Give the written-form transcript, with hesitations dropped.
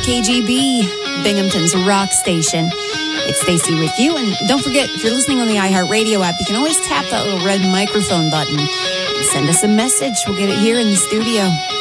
KGB, Binghamton's rock station. It's Stacey with you, and don't forget, if you're listening on the iHeartRadio app, you can always tap that little red microphone button and send us a message. We'll get it here in the studio.